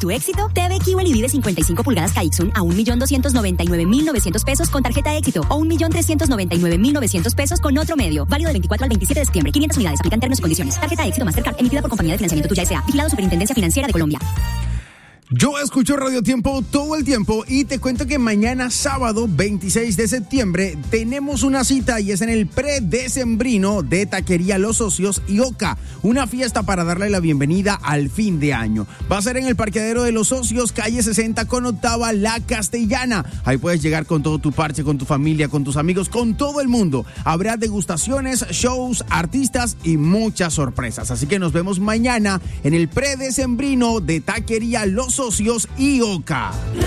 tu éxito? TV Kiwel y vive 55 pulgadas Kaixun a 1.299.900 pesos con tarjeta éxito o 1.399.900 pesos con otro medio. Válido del 24 al 27 de septiembre. 500 unidades. Aplican términos y condiciones. Tarjeta éxito Mastercard emitida por Compañía de Financiamiento Tuya S.A. Vigilado Superintendencia Financiera de Colombia. Yo escucho Radio Tiempo todo el tiempo y te cuento que mañana sábado 26 de septiembre tenemos una cita y es en el predecembrino de Taquería Los Socios y Oca, una fiesta para darle la bienvenida al fin de año. Va a ser en el parqueadero de Los Socios, calle 60 con octava La Castellana. Ahí puedes llegar con todo tu parche, con tu familia, con tus amigos, con todo el mundo. Habrá degustaciones, shows, artistas y muchas sorpresas. Así que nos vemos mañana en el predecembrino de Taquería Los Socios y Oca.